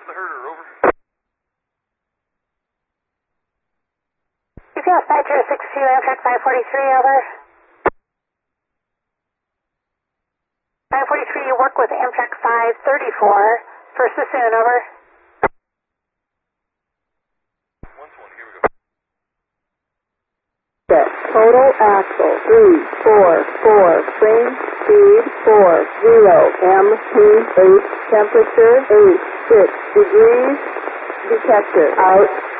the herder, over. UPS 5062, Amtrak 543, over. 543, you work with Amtrak 534 for Sassoon, over. 120, here we go. Set. Total axle 344. Frame speed 40. MP 8. Temperature 86 degrees. Detector out.